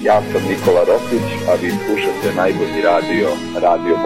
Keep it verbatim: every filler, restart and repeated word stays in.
Ja sam Nikola Roklić, a vi slušate najbolji radio, Radio